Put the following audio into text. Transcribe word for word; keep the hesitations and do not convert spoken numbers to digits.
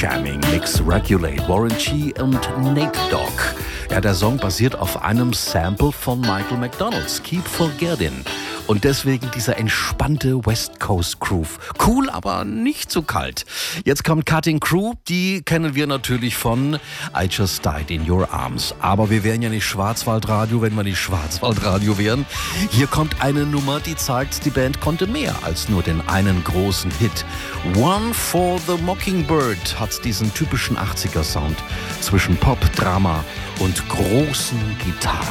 Jamming, Mix Regulate, Warren G und Nate Dogg. Ja, der Song basiert auf einem Sample von Michael McDonald's, Keep Forgetting. Und deswegen dieser entspannte West Coast Groove. Cool, aber nicht so kalt. Jetzt kommt Cutting Crew, die kennen wir natürlich von I Just Died in Your Arms. Aber wir wären ja nicht Schwarzwaldradio, wenn wir nicht Schwarzwaldradio wären. Hier kommt eine Nummer, die zeigt, die Band konnte mehr als nur den einen großen Hit. One for the Mockingbird hat diesen typischen achtziger Sound zwischen Pop, Drama und großen Gitarren.